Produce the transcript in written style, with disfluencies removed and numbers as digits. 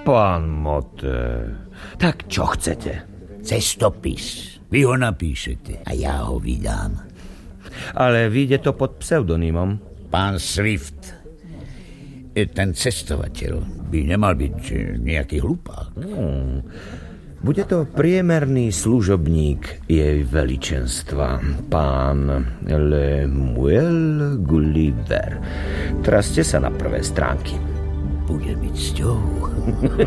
pán Motte, tak čo chcete? Cestopis. Vy ho napíšete a ja ho vydám. Ale vyjde to pod pseudonymom. Pán Swift, ten cestovateľ by nemal byť nejaký hlupák. Bude to priemerný služobník jej veličenstva, pán Lemuel Gulliver. Traste sa na prvé stránky. Bude byť cťou.